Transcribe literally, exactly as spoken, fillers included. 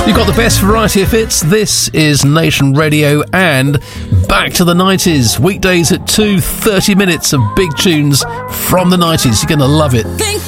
You've got the best variety of hits. This is Nation Radio, and back to the nineties. Weekdays at two, thirty minutes of big tunes from the nineties. You're going to love it. Think